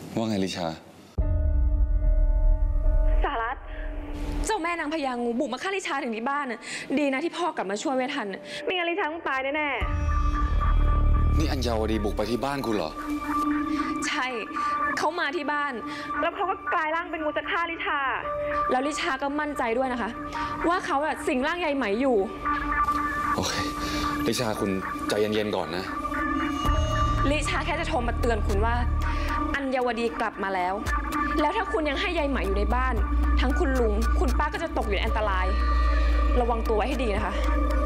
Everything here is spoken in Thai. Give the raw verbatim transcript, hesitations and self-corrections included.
ว่าไงลิชาสารัตเจ้าแม่นางพญางูบุกมาฆ่าลิชาถึงที่บ้านน่ะดีนะที่พ่อกลับมาช่วยไว้ทันไม่งั้นลิชาต้องตายแน่ๆนี่อัญญาวดีบุกไปที่บ้านคุณเหรอใช่เขามาที่บ้านแล้วเขาก็กลายร่างเป็นงูจะฆ่าลิชาแล้วลิชาก็มั่นใจด้วยนะคะว่าเขาอะสิงร่างยายไหมอยู่โอเคลิชาคุณใจเย็นๆก่อนนะลิชาแค่จะโทรมาเตือนคุณว่าอัญญาวดีกลับมาแล้วแล้วถ้าคุณยังให้ยายไหมอยู่ในบ้านทั้งคุณลุงคุณป้าก็จะตกอยู่ในอันตรายระวังตัวไว้ให้ดีนะคะ